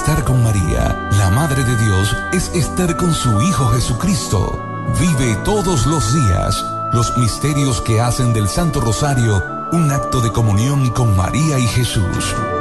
Estar con María, la Madre de Dios, es estar con su Hijo Jesucristo. Vive todos los días los misterios que hacen del Santo Rosario un acto de comunión con María y Jesús.